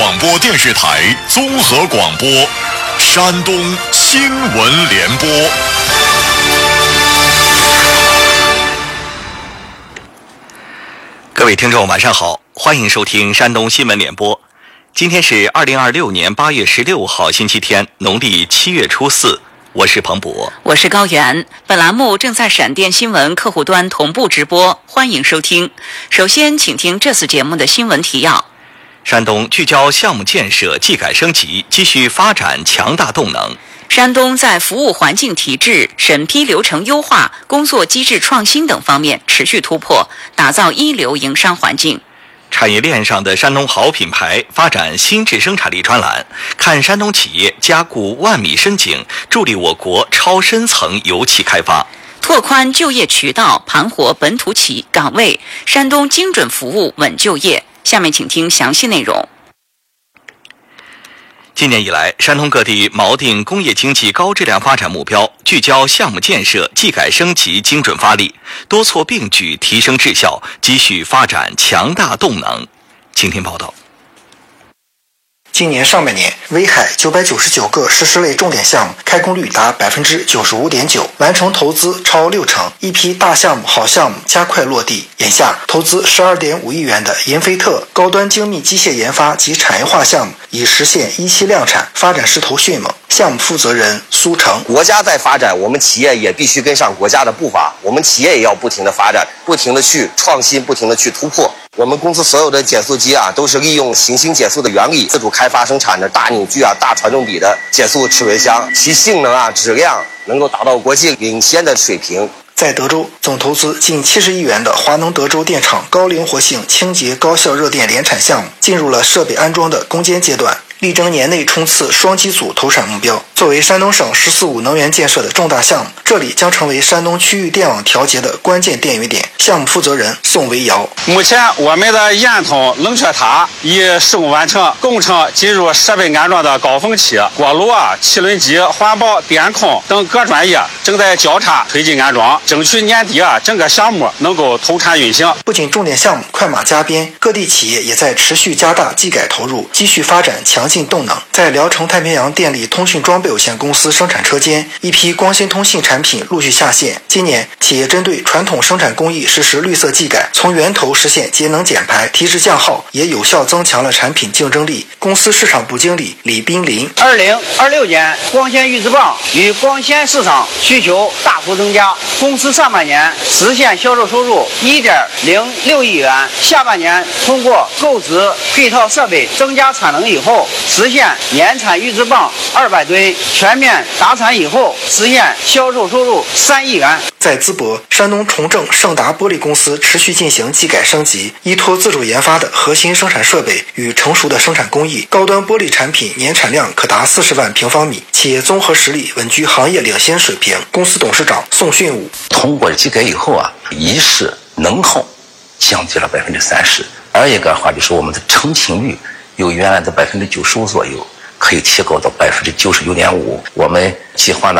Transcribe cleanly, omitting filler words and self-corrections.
广播电视台综合广播，山东新闻联播。 各位听众晚上好，欢迎收听山东新闻联播。今天是2026年8月16号星期天，农历7月初4。我是彭博， 我是高原。本栏目正在闪电新闻客户端同步直播，欢迎收听。首先请听这次节目的新闻提要。 山东聚焦项目建设技改升级，继续发展强大动能。 山东在服务环境提质、审批流程优化、工作机制创新等方面持续突破，打造一流营商环境。 产业链上的山东好品牌发展新质生产力专栏，看山东企业加固万米深井，助力我国超深层油气开发。 拓宽就业渠道，盘活本土企业岗位，山东精准服务稳就业。下面请听详细内容。 今年以来，山东各地锚定工业经济高质量发展目标，聚焦项目建设技改升级，精准发力，多措并举提升质效，继续发展强大动能。请听报道。 今年上半年，威海999个实施类重点项目开工率达 95.9%， 完成投资超60%，一批大项目好项目加快落地。眼下，投资12.5亿元的银飞特高端精密机械研发及产业化项目已实现一期量产，发展势头迅猛。项目负责人苏成： 国家在发展，我们企业也必须跟上国家的步伐，我们企业也要不停的发展，不停的去创新，不停的去突破。我们公司所有的减速机都是利用行星减速的原理，自主开发生产的大扭矩大传动比的减速齿轮箱，其性能质量能够达到国际领先的水平。 在德州，总投资近70亿元的华能德州电厂高灵活性清洁高效热电联产项目进入了设备安装的攻坚阶段，力争年内冲刺双机组投产目标。作为山东省“14·5”能源建设的重大项目，这里将成为山东区域电网调节的关键电源点。项目负责人宋维尧： 目前我们的烟筒冷却塔已施工完成，工程进入设备安装的高峰期，锅炉、汽轮机、环保、电控等各专业正在交叉推进安装，争取年底整个项目能够投产运行。 不仅重点项目快马加鞭，各地企业也在持续加大技改投入，继续发展强劲动能。在聊城太平洋电力通讯装备有限公司生产车间，一批光纤通信产品陆续下线。今年，企业针对传统生产工艺实施绿色技改，从源头实现节能减排、提质降耗，也有效增强了产品竞争力。公司市场部经理李彬林 ：2026年，光纤预制棒与光纤市场需求大幅增加，公司上半年实现销售收入1.06亿元，下半年通过购置配套设备增加产能以后，实现年产预制棒200吨，全面达产以后，实现销售收入3亿元。 在淄博，山东重正盛达玻璃公司持续进行技改升级，依托自主研发的核心生产设备与成熟的生产工艺，高端玻璃产品年产量可达40万平方米，企业综合实力稳居行业领先水平。公司董事长宋训武： 通过技改以后一是能耗降低了30%，二一个话就是我们的成品率由原来的95%左右，可以提高到99.5%。我们计划呢